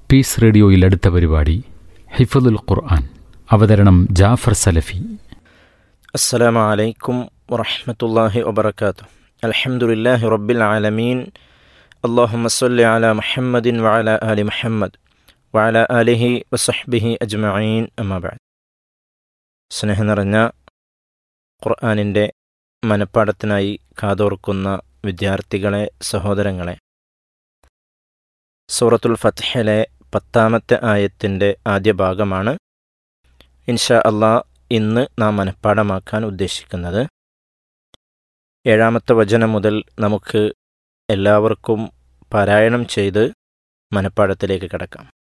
Piece റേഡിയോയിൽ അടുത്ത പരിപാടി ഹിഫ്ളുൽ ഖുർആൻ. അവതരണം ജാഫർ സലഫി. അസ്സലാമു അലൈക്കും വറഹ്മത്തുള്ളാഹി വബറകാതുഹു. അൽഹംദുലില്ലാഹി റബ്ബിൽ ആലമീൻ. അല്ലാഹുമ്മ സ്വല്ലി അലാ മുഹമ്മദിൻ വഅലാ ആലി മുഹമ്മദ് വഅലാ ആലിഹി വസഹ്ബിഹി അജ്മഈൻ. അമ്മാ ബഅദ്. സ്നേഹം നിറഞ്ഞ ഖുർആനിൻ്റെ മനപ്പാഠത്തിനായി കാതോർക്കുന്ന വിദ്യാർത്ഥികളെ, സഹോദരങ്ങളെ, സൂറത്തുൽ ഫത്ഹിലെ 10-ാമത്തെ ആയത്തിൻ്റെ ആദ്യ ഭാഗമാണ് ഇൻഷാ അല്ലാഹ് ഇന്ന് നാം മനഃപ്പാഠമാക്കാൻ ഉദ്ദേശിക്കുന്നത്. 7-ാമത്തെ വചനം മുതൽ നമുക്ക് എല്ലാവർക്കും പാരായണം ചെയ്ത് മനഃപ്പാഠത്തിലേക്ക് കടക്കാം.